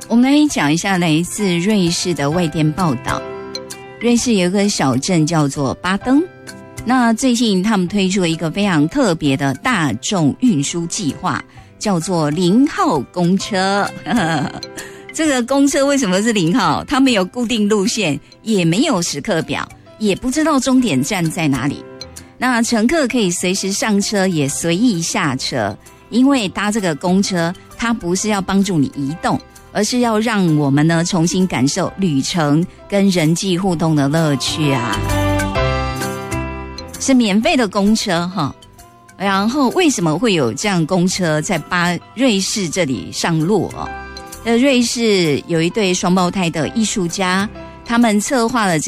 我们来讲一下来自瑞士的外电报道。瑞士有一个小镇叫做巴登，那最近他们推出了一个非常特别的大众运输计划，叫做0号公车。这个公车为什么是0号？它没有固定路线，也没有时刻表，也不知道终点站在哪里。那乘客可以随时上车，也随意下车，因为搭这个公车，它不是要帮助你移動，而是要让我们呢重新感受旅程跟人际互动的乐趣啊。是免费的公车哈。然后为什么会有这样公车在瑞士这里上路哦？瑞士有一对双胞胎的艺术家，他们策划了